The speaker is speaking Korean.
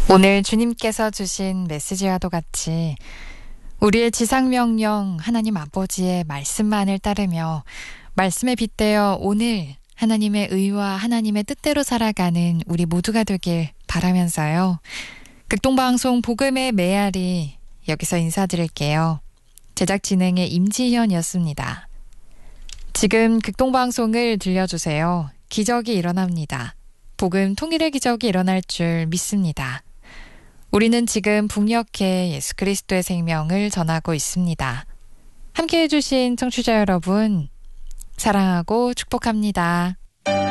오늘 주님께서 주신 메시지와도 같이 우리의 지상명령 하나님 아버지의 말씀만을 따르며 말씀에 빗대어 오늘 하나님의 의와 하나님의 뜻대로 살아가는 우리 모두가 되길 바라면서요. 극동방송 복음의 메아리 여기서 인사드릴게요. 제작 진행의 임지현이었습니다. 지금 극동방송을 들려주세요. 기적이 일어납니다. 복음 통일의 기적이 일어날 줄 믿습니다. 우리는 지금 북녘에 예수 그리스도의 생명을 전하고 있습니다. 함께해 주신 청취자 여러분, 사랑하고 축복합니다.